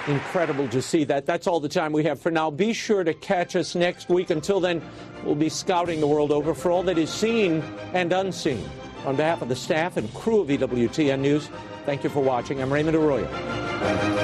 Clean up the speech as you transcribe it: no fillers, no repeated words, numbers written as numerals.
Incredible to see that. That's all the time we have for now. Be sure to catch us next week. Until then, we'll be scouting the world over for all that is seen and unseen. On behalf of the staff and crew of EWTN News, thank you for watching. I'm Raymond Arroyo.